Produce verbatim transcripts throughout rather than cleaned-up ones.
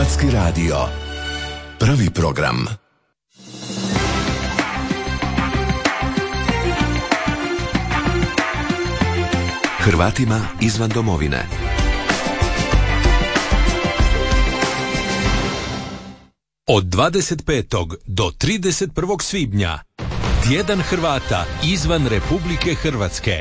Hrvatski radio. Prvi program. Hrvatima izvan domovine. Od dvadeset petog do trideset prvog svibnja Tjedan Hrvata izvan Republike Hrvatske.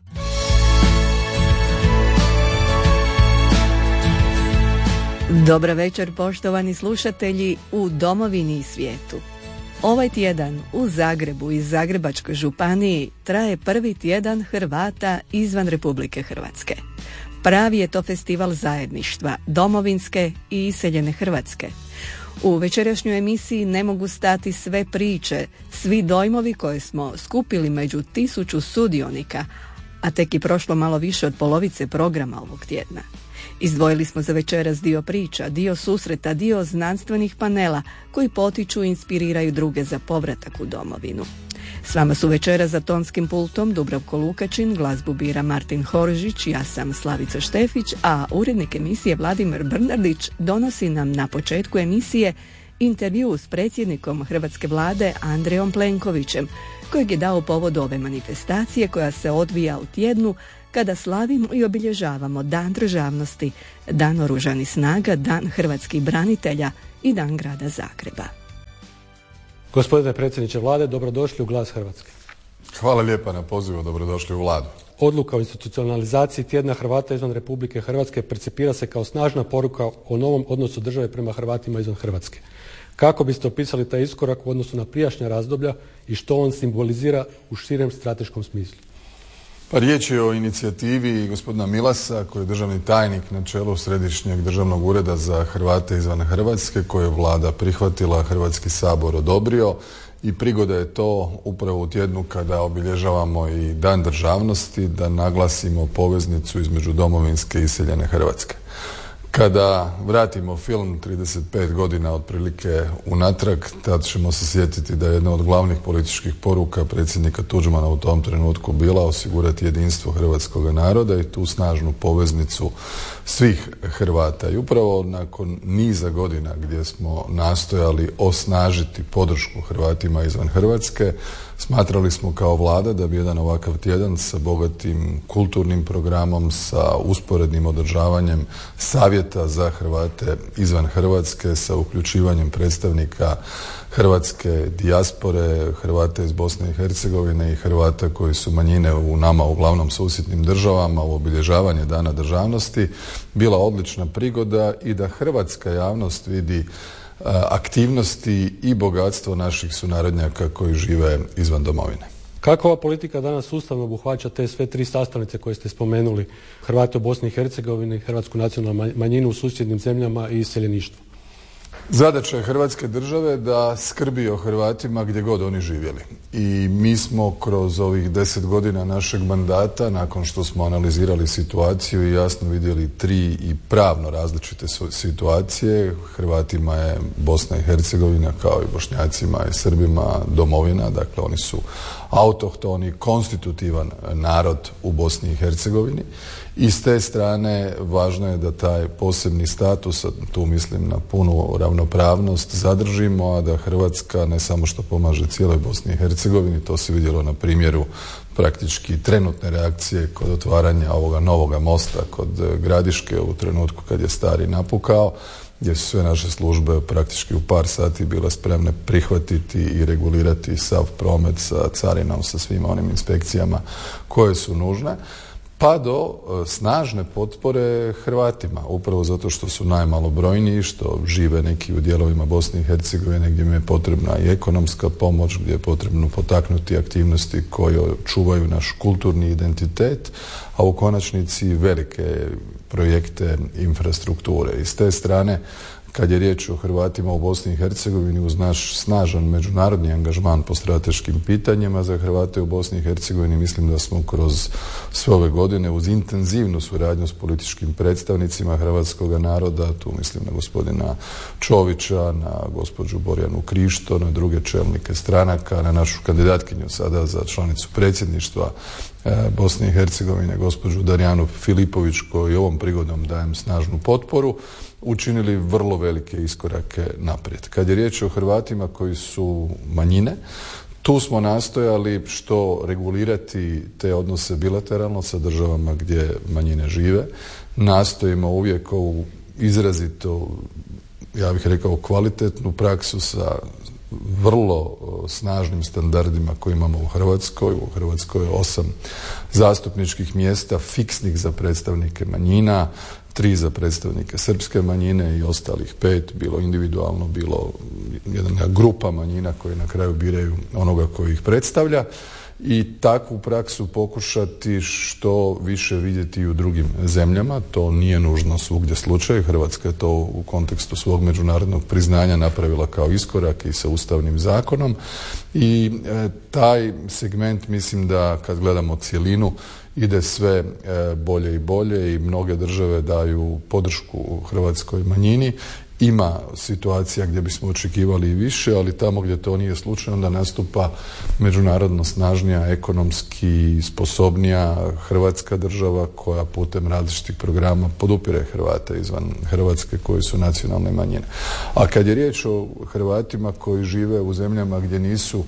Dobra večer, poštovani slušatelji u domovini i svijetu. Ovaj tjedan u Zagrebu i Zagrebačkoj županiji traje prvi tjedan Hrvata izvan Republike Hrvatske. Pravi je to festival zajedništva, domovinske i iseljene Hrvatske. U večerašnjoj emisiji ne mogu stati sve priče, svi dojmovi koje smo skupili među tisuću sudionika, a tek i prošlo malo više od polovice programa ovog tjedna. Izdvojili smo za večeras dio priča, dio susreta, dio znanstvenih panela koji potiču i inspiriraju druge za povratak u domovinu. S vama su večeras za tonskim pultom Dubravko Lukačin, glazbu bira Martin Horžić, ja sam Slavica Štefić, a urednik emisije Vladimir Brnardić donosi nam na početku emisije intervju s predsjednikom Hrvatske vlade Andrejom Plenkovićem, kojeg je dao povod ove manifestacije koja se odvija u tjednu kada slavimo i obilježavamo Dan državnosti, Dan oružanih snaga, Dan hrvatskih branitelja i Dan grada Zagreba. Gospodine predsjedniče vlade, dobrodošli u Glas Hrvatske. Hvala lijepa na pozivu, dobrodošli u vladu. Odluka o institucionalizaciji Tjedna Hrvata izvan Republike Hrvatske percipira se kao snažna poruka o novom odnosu države prema Hrvatima izvan Hrvatske. Kako biste opisali taj iskorak u odnosu na prijašnja razdoblja i što on simbolizira u širem strateškom smislu? Pa riječ je o inicijativi gospodina Milasa, koji je državni tajnik na čelu Središnjeg državnog ureda za Hrvate izvan Hrvatske, koje je vlada prihvatila, Hrvatski sabor odobrio i prigoda je to upravo u tjednu kada obilježavamo i Dan državnosti da naglasimo poveznicu između domovinske i iseljene Hrvatske. Kada vratimo film trideset pet godina otprilike unatrag, tad ćemo se sjetiti da je jedna od glavnih političkih poruka predsjednika Tuđmana u tom trenutku bila osigurati jedinstvo hrvatskog naroda i tu snažnu poveznicu svih Hrvata. I upravo nakon niza godina gdje smo nastojali osnažiti podršku Hrvatima izvan Hrvatske, smatrali smo kao vlada da bi jedan ovakav tjedan sa bogatim kulturnim programom, sa usporednim održavanjem savjeta za Hrvate izvan Hrvatske, sa uključivanjem predstavnika hrvatske dijaspore, Hrvata iz Bosne i Hercegovine i Hrvata koji su manjine u nama uglavnom susjednim državama u obilježavanje Dana državnosti bila odlična prigoda i da hrvatska javnost vidi aktivnosti i bogatstvo naših sunarodnjaka koji žive izvan domovine. Kako ova politika danas sustavno obuhvaća te sve tri sastavnice koje ste spomenuli, Hrvate u Bosni i Hercegovini, hrvatsku nacionalnu manjinu u susjednim zemljama i iseljeništvo? Zadaća je Hrvatske države da skrbi o Hrvatima gdje god oni živjeli. I mi smo kroz ovih deset godina našeg mandata, nakon što smo analizirali situaciju i jasno vidjeli tri i pravno različite situacije, Hrvatima je Bosna i Hercegovina kao i Bošnjacima i Srbima domovina, dakle oni su autohtoni, konstitutivan narod u Bosni i Hercegovini. I s te strane važno je da taj posebni status, tu mislim na punu ravnopravnost, zadržimo, a da Hrvatska ne samo što pomaže cijeloj Bosni i Hercegovini, to se vidjelo na primjeru praktički trenutne reakcije kod otvaranja ovoga novoga mosta kod Gradiške u trenutku kad je stari napukao, gdje su sve naše službe praktički u par sati bile spremne prihvatiti i regulirati sav promet sa carinom, sa svim onim inspekcijama koje su nužne, pa do snažne potpore Hrvatima, upravo zato što su najmalobrojniji, što žive neki u dijelovima Bosne i Hercegovine gdje im je potrebna i ekonomska pomoć, gdje je potrebno potaknuti aktivnosti koje čuvaju naš kulturni identitet, a u konačnici velike projekte infrastrukture. I s te strane, kad je riječ o Hrvatima u Bosni i Hercegovini, uz naš snažan međunarodni angažman po strateškim pitanjima za Hrvate u Bosni i Hercegovini, mislim da smo kroz sve ove godine uz intenzivnu suradnju s političkim predstavnicima hrvatskog naroda, tu mislim na gospodina Čovića, na gospođu Borjanu Krišto, na druge čelnike stranaka, na našu kandidatkinju sada za članicu predsjedništva Bosne i Hercegovine, gospođu Darijanu Filipović, koju ovom prigodom dajem snažnu potporu, učinili vrlo velike iskorake naprijed. Kad je riječ o Hrvatima koji su manjine, tu smo nastojali što regulirati te odnose bilateralno sa državama gdje manjine žive. Nastojimo uvijek ovu izrazito, ja bih rekao, kvalitetnu praksu sa vrlo snažnim standardima koje imamo u Hrvatskoj. U Hrvatskoj je osam zastupničkih mjesta fiksnih za predstavnike manjina, tri za predstavnike srpske manjine i ostalih pet, bilo individualno, bilo jedna grupa manjina koje na kraju biraju onoga koji ih predstavlja. I takvu praksu pokušati što više vidjeti i u drugim zemljama. To nije nužno svugdje slučaj. Hrvatska je to u kontekstu svog međunarodnog priznanja napravila kao iskorak i sa ustavnim zakonom. I e, taj segment, mislim da kad gledamo cjelinu, ide sve e, bolje i bolje i mnoge države daju podršku hrvatskoj manjini. Ima situacija gdje bismo očekivali i više, ali tamo gdje to nije slučaj, onda nastupa međunarodno snažnija, ekonomski sposobnija hrvatska država koja putem različitih programa podupire Hrvate izvan Hrvatske koji su nacionalne manjine. A kad je riječ o Hrvatima koji žive u zemljama gdje nisu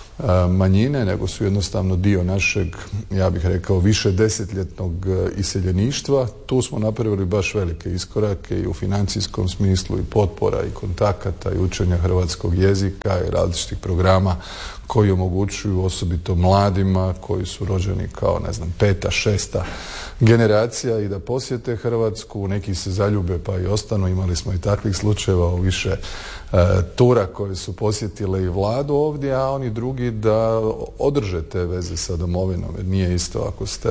manjine, nego su jednostavno dio našeg, ja bih rekao, više desetljetnog iseljeništva. Tu smo napravili baš velike iskorake i u financijskom smislu i potpora i kontakata i učenja hrvatskog jezika i različitih programa koji omogućuju osobito mladima koji su rođeni kao, ne znam, peta, šesta generacija i da posjete Hrvatsku. Neki se zaljube pa i ostanu. Imali smo i takvih slučajeva u više e, tura koje su posjetile i vladu ovdje, a oni drugi da održe te veze sa domovinom. Jer nije isto ako ste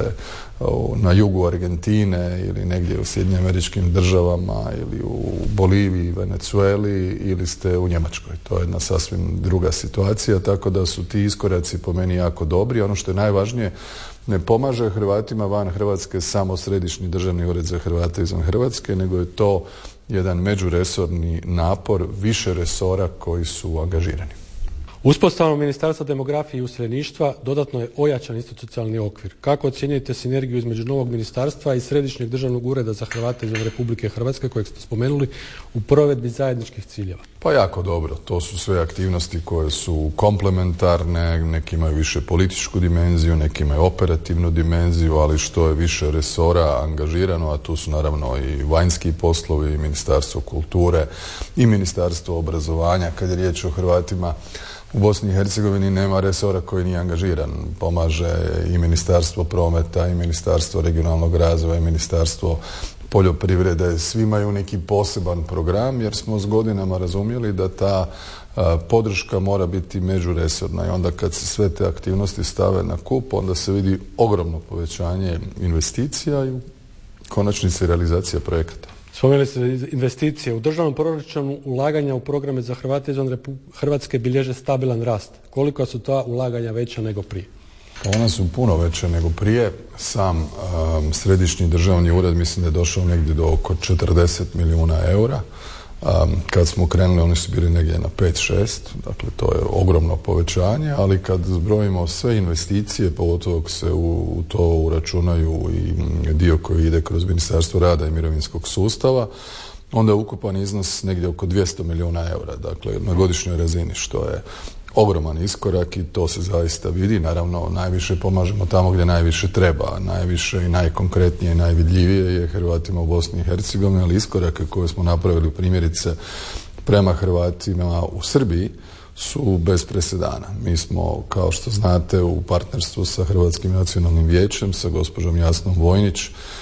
o, na jugu Argentine ili negdje u Sjedinjenim Američkim Državama ili u Boliviji, Venezueli ili ste u Njemačkoj. To je jedna sasvim druga situacija, tako da su ti iskoraci po meni jako dobri. Ono što je najvažnije, ne pomaže Hrvatima van Hrvatske samo Središnji državni ured za Hrvate izvan Hrvatske, nego je to jedan međuresorni napor više resora koji su angažirani. Uspostavom Ministarstva demografije i useljeništva dodatno je ojačan institucionalni okvir. Kako ocjenjujete sinergiju između novog ministarstva i Središnjeg državnog ureda za Hrvate izvan Republike Hrvatske kojeg ste spomenuli u provedbi zajedničkih ciljeva? Pa jako dobro. To su sve aktivnosti koje su komplementarne, neki imaju više političku dimenziju, neki imaju operativnu dimenziju, ali što je više resora angažirano, a tu su naravno i vanjski poslovi, i Ministarstvo kulture, i Ministarstvo obrazovanja. Kad je riječ o Hrvatima u Bosni i Hercegovini, nema resora koji nije angažiran. Pomaže i Ministarstvo prometa, i Ministarstvo regionalnog razvoja, i Ministarstvo poljoprivrede. Svi imaju neki poseban program jer smo s godinama razumjeli da ta a, podrška mora biti međuresorna i onda kad se sve te aktivnosti stave na kup, onda se vidi ogromno povećanje investicija i u konačnici realizacija projekata. Spomenuli ste investicije. U državnom proračunu ulaganja u programe za Hrvate izvan Hrvatske bilježe stabilan rast. Koliko su ta ulaganja veća nego prije? Ona su puno veće nego prije. Sam um, Središnji državni ured mislim da je došao negdje do oko četrdeset milijuna eura. Um, kad smo krenuli oni su bili negdje na pet šest, dakle to je ogromno povećanje, ali kad zbrojimo sve investicije, pogotovo se u, u to uračunaju i dio koji ide kroz Ministarstvo rada i mirovinskog sustava, onda je ukupan iznos negdje oko dvjesto milijuna eura, dakle na godišnjoj razini, što je ogroman iskorak i to se zaista vidi. Naravno, najviše pomažemo tamo gdje najviše treba, najviše i najkonkretnije i najvidljivije je Hrvatima u Bosni i Hercegovini, ali iskorake koje smo napravili primjerice prema Hrvatima u Srbiji su bez presedana. Mi smo, kao što znate, u partnerstvu sa Hrvatskim nacionalnim vijećem, sa gospođom Jasnom Vojnić,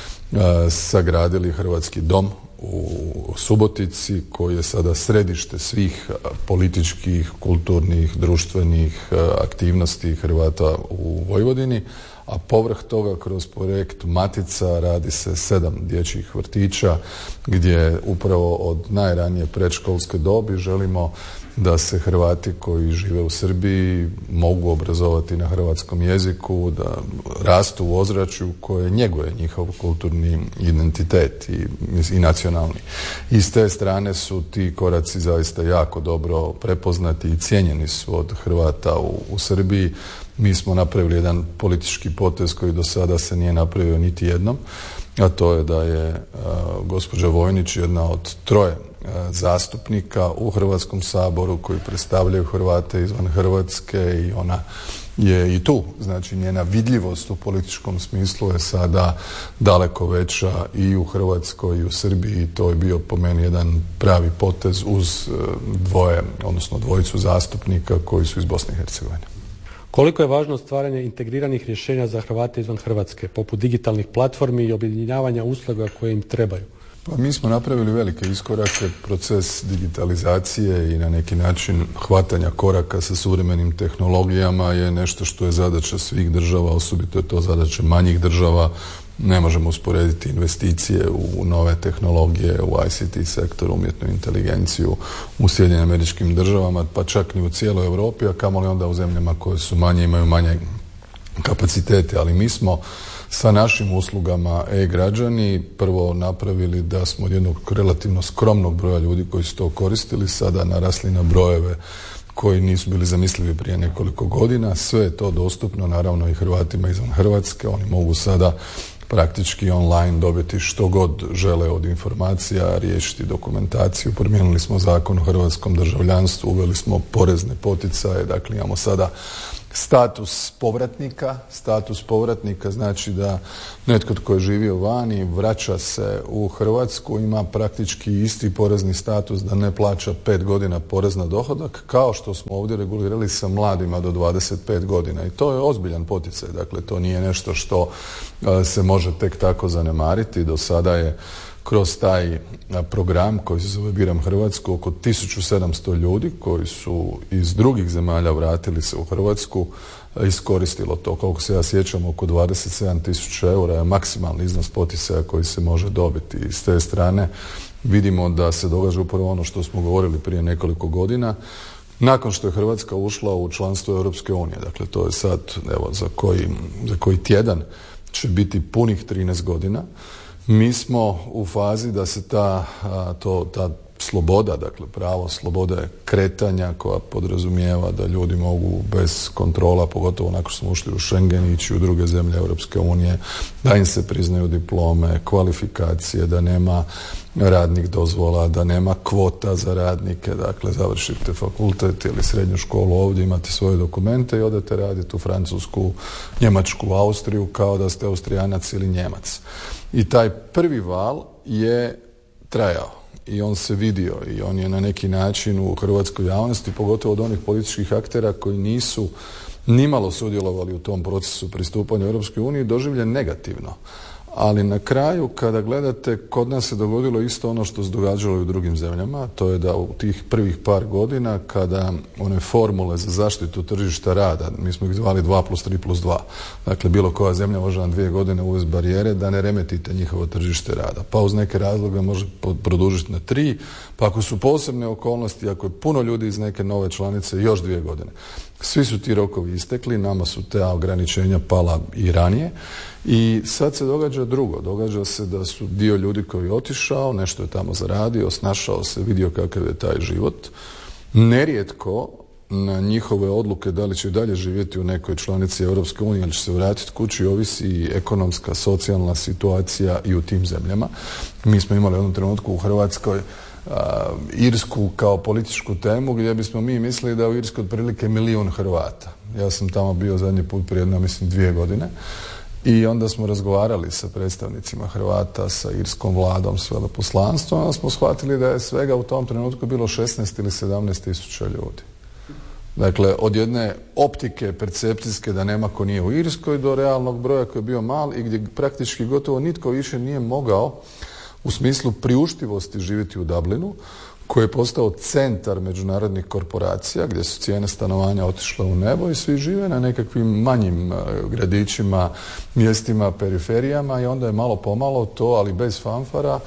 sagradili Hrvatski dom u Subotici koji je sada središte svih političkih, kulturnih, društvenih aktivnosti Hrvata u Vojvodini, a povrh toga kroz projekt Matica radi se sedam dječjih vrtića gdje upravo od najranije predškolske dobi želimo da se Hrvati koji žive u Srbiji mogu obrazovati na hrvatskom jeziku, da rastu u ozračju koje njeguje njihov kulturni identitet i, i nacionalni. I s te strane su ti koraci zaista jako dobro prepoznati i cijenjeni su od Hrvata u, u Srbiji. Mi smo napravili jedan politički potez koji do sada se nije napravio niti jednom, a to je da je uh, gospođa Vojnić jedna od troje uh, zastupnika u Hrvatskom saboru koji predstavljaju Hrvate izvan Hrvatske i ona je i tu. Znači njena vidljivost u političkom smislu je sada daleko veća i u Hrvatskoj i u Srbiji. To je bio po meni jedan pravi potez uz uh, dvoje, odnosno dvojicu zastupnika koji su iz Bosne i Hercegovine. Koliko je važno stvaranje integriranih rješenja za Hrvate izvan Hrvatske, poput digitalnih platformi i objedinjavanja usluga koje im trebaju? Pa mi smo napravili velike iskorake, proces digitalizacije i na neki način hvatanja koraka sa suvremenim tehnologijama je nešto što je zadaća svih država, osobito je to zadaća manjih država. Ne možemo usporediti investicije u nove tehnologije, u I C T sektor, umjetnu inteligenciju u Sjedinjenim Američkim Državama, pa čak ni u cijeloj Europi, a kamoli onda u zemljama koje su manje, imaju manje kapacitete. Ali mi smo sa našim uslugama e-građani prvo napravili da smo od jednog relativno skromnog broja ljudi koji su to koristili sada narasli na brojeve koji nisu bili zamislivi prije nekoliko godina. Sve je to dostupno naravno i Hrvatima izvan Hrvatske. Oni mogu sada praktički online dobiti što god žele od informacija, riješiti dokumentaciju. Promijenili smo zakon o hrvatskom državljanstvu, uveli smo porezne poticaje, dakle imamo sada status povratnika. Status povratnika znači da netko tko je živio vani vraća se u Hrvatsku, ima praktički isti porezni status da ne plaća pet godina porez na dohodak, kao što smo ovdje regulirali sa mladima do dvadeset pet godina. I to je ozbiljan poticaj, dakle to nije nešto što se može tek tako zanemariti. Do sada je kroz taj program koji se zove Biram Hrvatsku oko tisuću sedamsto ljudi koji su iz drugih zemalja vratili se u Hrvatsku iskoristilo to. Koliko se ja sjećam, oko dvadeset sedam tisuća eura je maksimalni iznos poticaja koji se može dobiti. I s te strane vidimo da se događa upravo ono što smo govorili prije nekoliko godina. Nakon što je Hrvatska ušla u članstvo Europske unije, dakle to je sad, evo, za koji, za koji tjedan će biti punih trinaest godina, mi smo u fazi da se ta, to, ta sloboda, dakle pravo slobode kretanja koja podrazumijeva da ljudi mogu bez kontrola, pogotovo nakon što smo ušli u Schengen, ići u druge zemlje Europske unije, da im se priznaju diplome, kvalifikacije, da nema radnih dozvola, da nema kvota za radnike, dakle završite fakultet ili srednju školu ovdje, imate svoje dokumente i odete raditi u Francusku, Njemačku, Austriju kao da ste Austrijanac ili Njemac. I taj prvi val je trajao i on se vidio i on je na neki način u hrvatskoj javnosti, pogotovo od onih političkih aktera koji nisu nimalo sudjelovali u tom procesu pristupanja Europskoj uniji, doživljen negativno. Ali na kraju kada gledate, kod nas se dogodilo isto ono što se događalo i u drugim zemljama, to je da u tih prvih par godina kada one formule za zaštitu tržišta rada, mi smo ih zvali dva plus tri plus dva, dakle bilo koja zemlja može na dvije godine uvesti barijere da ne remetite njihovo tržište rada, pa uz neke razloge može produžiti na tri, pa ako su posebne okolnosti, ako je puno ljudi iz neke nove članice, još dvije godine. Svi su ti rokovi istekli, nama su te ograničenja pala i ranije i sad se događa drugo. Događa se da su dio ljudi koji je otišao, nešto je tamo zaradio, snašao se, vidio kakav je taj život. Nerijetko na njihove odluke da li će dalje živjeti u nekoj članici Europske unije ili će se vratiti kući ovisi i ekonomska, socijalna situacija i u tim zemljama. Mi smo imali u jednom trenutku u Hrvatskoj Uh, Irsku kao političku temu gdje bismo mi mislili da je u Irskoj otprilike milijun Hrvata. Ja sam tamo bio zadnji put prije jedno, mislim, dvije godine i onda smo razgovarali sa predstavnicima Hrvata, sa irskom vladom, s veleposlanstvom, onda smo shvatili da je svega u tom trenutku bilo šesnaest ili sedamnaest tisuća ljudi. Dakle, od jedne optike percepcijske da nema ko nije u Irskoj do realnog broja koji je bio mal i gdje praktički gotovo nitko više nije mogao u smislu priuštivosti živjeti u Dublinu, koji je postao centar međunarodnih korporacija, gdje su cijene stanovanja otišle u nebo i svi žive na nekakvim manjim gradićima, mjestima, periferijama i onda je malo pomalo to, ali bez fanfara,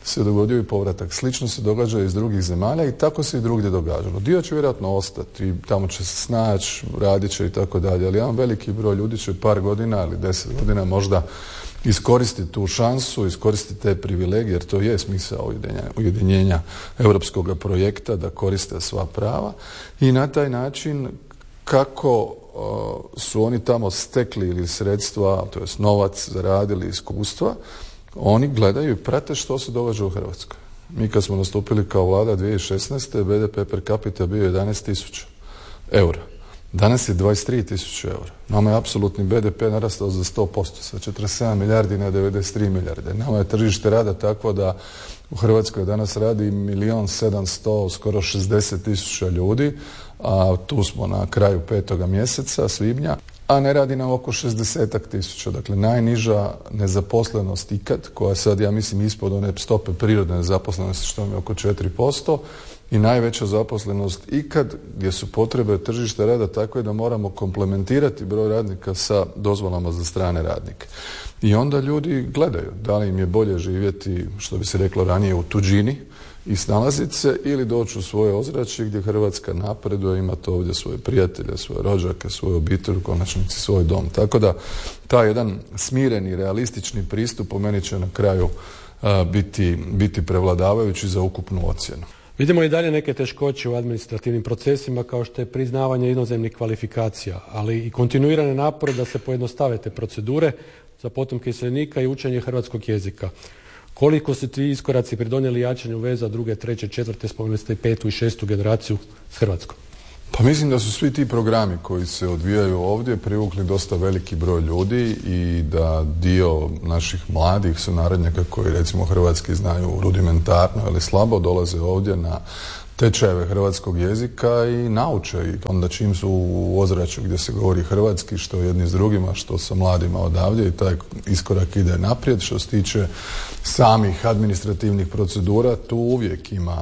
se dogodio i povratak. Slično se događa iz drugih zemalja i tako se i drugdje događalo. Dio će vjerojatno ostati i tamo će se snaći, radit će i tako dalje, ali jedan veliki broj ljudi će par godina ili deset godina možda iskoristiti tu šansu, iskoristiti te privilegije, jer to je smisao ujedinjenja europskog projekta, da koriste sva prava i na taj način kako uh, su oni tamo stekli ili sredstva, to jest novac, zaradili iskustva, oni gledaju i prate što se događa u Hrvatskoj. Mi kad smo nastupili kao vlada dvije tisuće šesnaeste. be de pe per capita bio jedanaest tisuća eura. Danas je dvadeset tri tisuće eura. Nama je apsolutni be de pe narastao za sto posto, sa četrdeset sedam milijardi na devedeset tri milijarde. Nama je tržište rada takvo da u Hrvatskoj danas radi milijun sedamsto, skoro šezdeset tisuća ljudi, a tu smo na kraju petoga mjeseca, svibnja, a ne radi nam oko šezdesetak tisuća. Dakle, najniža nezaposlenost ikad, koja sad, ja mislim, ispod one stope prirodne nezaposlenosti, što mi je oko četiri posto, i najveća zaposlenost ikad, gdje su potrebe tržišta rada takve da moramo komplementirati broj radnika sa dozvolama za strane radnike. I onda ljudi gledaju da li im je bolje živjeti, što bi se reklo ranije, u tuđini i snalaziti se, ili doći u svoje ozračje gdje Hrvatska napreduje, imate ovdje svoje prijatelje, svoje rođake, svoju obitelj, u konačnici svoj dom. Tako da taj jedan smireni, realistični pristup po meni će na kraju a, biti, biti prevladavajući za ukupnu ocjenu. Vidimo i dalje neke teškoće u administrativnim procesima kao što je priznavanje inozemnih kvalifikacija, ali i kontinuirane napore da se pojednostave te procedure za potomke iseljenika i učenje hrvatskog jezika. Koliko su ti iskoraci pridonijeli jačanju veza druge, treće, četvrte, spomenuli ste i petu i šestu generaciju s Hrvatskom? Pa mislim da su svi ti programi koji se odvijaju ovdje privukli dosta veliki broj ljudi i da dio naših mladih sunarodnjaka koji recimo hrvatski znaju rudimentarno ili slabo dolaze ovdje na tečajeve hrvatskog jezika i nauče i onda čim su u ozračju gdje se govori hrvatski, što jedni s drugima, što sa mladima odavdje, i taj iskorak ide naprijed. Što se tiče samih administrativnih procedura, tu uvijek ima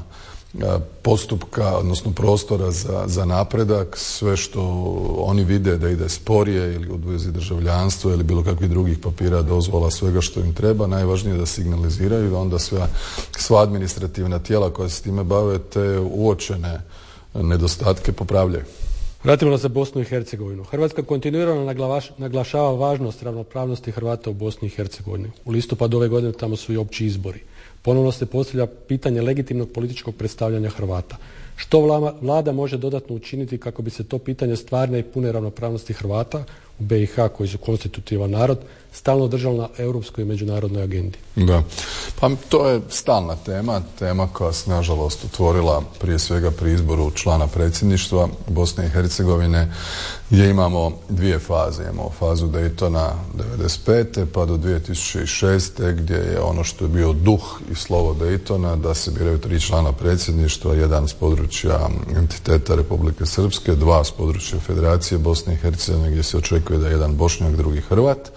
postupka, odnosno prostora za, za napredak. Sve što oni vide da ide sporije ili u vezi državljanstva ili bilo kakvih drugih papira, dozvola, svega što im treba, najvažnije je da signaliziraju, da onda sva, sva administrativna tijela koja se time bave te uočene nedostatke popravljaju. Vratimo se Bosnu i Hercegovinu. Hrvatska kontinuirano naglašava važnost ravnopravnosti Hrvata u Bosni i Hercegovini. U listopadu ove godine tamo su i opći izbori. Ponovno se postavlja pitanje legitimnog političkog predstavljanja Hrvata. Što vlada može dodatno učiniti kako bi se to pitanje stvarne i pune ravnopravnosti Hrvata u be i ha, koji su konstitutivan narod, stalno držalo na europskoj i međunarodnoj agendi? Da, pa to je stalna tema, tema koja se nažalost otvorila prije svega pri izboru člana predsjedništva Bosne i Hercegovine, gdje imamo dvije faze. Imamo fazu Daytona devedeset pete pa do dvije tisuće šeste gdje je ono što je bio duh i slovo Daytona da se biraju tri člana predsjedništva, jedan s područja entiteta Republike Srpske, dva s područja Federacije Bosne i Hercegovine gdje se očekuje da je jedan Bošnjak, drugi Hrvat.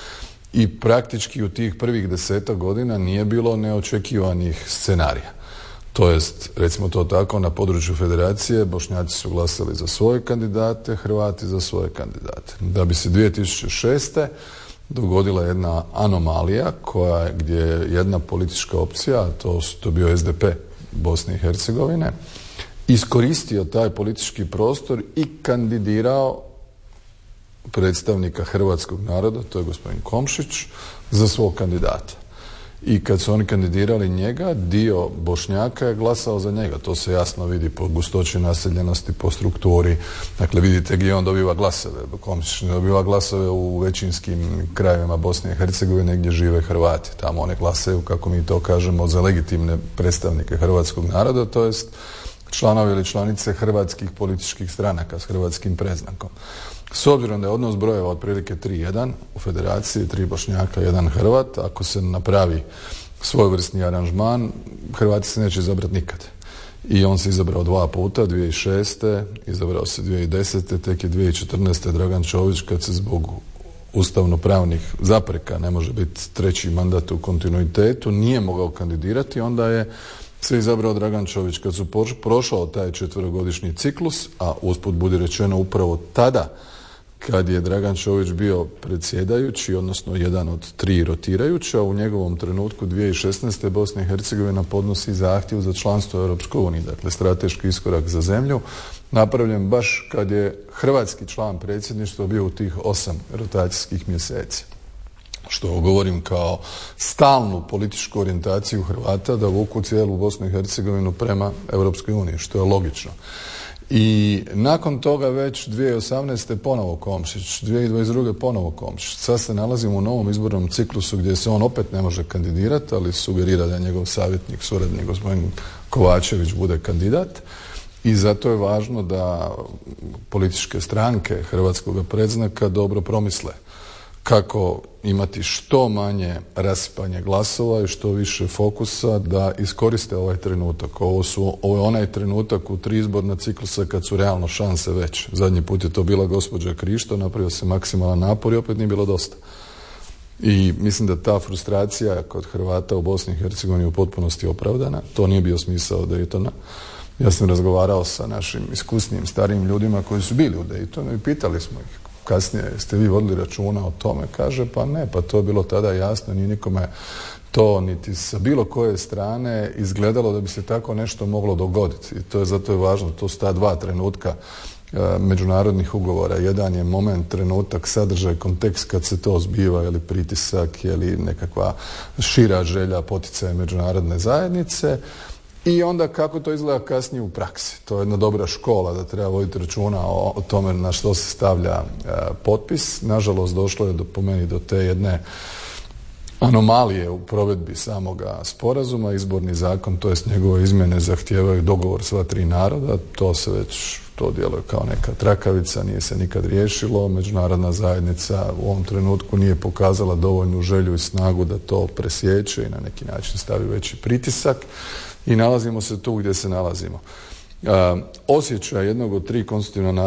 I praktički u tih prvih desetak godina nije bilo neočekivanih scenarija. To jest, recimo to tako, na području Federacije Bošnjaci su glasali za svoje kandidate, Hrvati za svoje kandidate. Da bi se dvije tisuće šeste dogodila jedna anomalija koja, gdje je jedna politička opcija, a to, to bio es de pe Bosne i Hercegovine, iskoristio taj politički prostor i kandidirao predstavnika hrvatskog naroda, to je gospodin Komšić, za svog kandidata. I kad su oni kandidirali njega, dio Bošnjaka je glasao za njega. To se jasno vidi po gustoći naseljenosti, po strukturi. Dakle, vidite gdje on dobiva glasove. Komšić ne dobiva glasove u većinskim krajevima Bosne i Hercegovine gdje žive Hrvati. Tamo one glasaju, kako mi to kažemo, za legitimne predstavnike hrvatskog naroda, to jest članovi ili članice hrvatskih političkih stranaka s hrvatskim predznakom. S obzirom da je odnos brojeva otprilike tri jedan u Federaciji, tri Bošnjaka, jedan Hrvat, ako se napravi svojevrsni aranžman, Hrvati se neće izabrati nikad. I on se izabrao dva puta, dvije tisuće šeste, izabrao se dvije tisuće desete, tek je dvije tisuće četrnaeste. Dragan Čović, kad se zbog ustavno-pravnih zapreka ne može biti treći mandat u kontinuitetu, nije mogao kandidirati, onda je se izabrao Dragan Čović. Kad su prošao taj četverogodišnji ciklus, a usput budi rečeno upravo tada kad je Dragan Čović bio predsjedajući, odnosno jedan od tri rotirajuća, u njegovom trenutku dvije tisuće šesnaeste. Bosna i Hercegovina podnosi zahtjev za članstvo u Europskoj uniji, dakle strateški iskorak za zemlju, napravljen baš kad je hrvatski član predsjedništva bio u tih osam rotacijskih mjeseci. Što govorim kao stalnu političku orijentaciju Hrvata da vuku cijelu Bosnu i Hercegovinu prema Europskoj uniji, što je logično. I nakon toga već dvije tisuće osamnaeste. ponovo Komšić, dvije tisuće dvadeset druge. ponovo Komšić. Sad se nalazimo u novom izbornom ciklusu gdje se on opet ne može kandidirati, ali sugerira da njegov savjetnik, suradnik gospodin Kovačević bude kandidat. I zato je važno da političke stranke hrvatskog predznaka dobro promisle kako imati što manje rasipanje glasova i što više fokusa da iskoriste ovaj trenutak. Ovo, su, ovo je onaj trenutak u tri izborna ciklusa kad su realno šanse veće. Zadnji put je to bila gospođa Krišto, napravio se maksimalan napor i opet nije bilo dosta. I mislim da ta frustracija kod Hrvata u Bosni i Hercegovini je u potpunosti opravdana. To nije bio smisao Daytona. Ja sam razgovarao sa našim iskusnim starijim ljudima koji su bili u Daytonu i pitali smo ih kasnije, jeste vi vodili računa o tome? Kaže, pa ne, pa to je bilo tada jasno, nije nikome to niti sa bilo koje strane izgledalo da bi se tako nešto moglo dogoditi. I to je zato je važno, to su ta dva trenutka e, međunarodnih ugovora. Jedan je moment, trenutak, sadržaj, kontekst kad se to zbiva, je li pritisak, je li nekakva šira želja, poticaje međunarodne zajednice. I onda kako to izgleda kasnije u praksi. To je jedna dobra škola da treba voditi računa o, o tome na što se stavlja e, potpis. Nažalost, došlo je do, po meni do te jedne anomalije u provedbi samoga sporazuma. Izborni zakon, to jest njegove izmjene, zahtijevaju dogovor sva tri naroda. To se već, to djeluje kao neka trakavica, nije se nikad riješilo. Međunarodna zajednica u ovom trenutku nije pokazala dovoljnu želju i snagu da to presječe i na neki način stavi veći pritisak. I nalazimo se tu gdje se nalazimo. Uh, osjećaj jednog od tri konstitutivna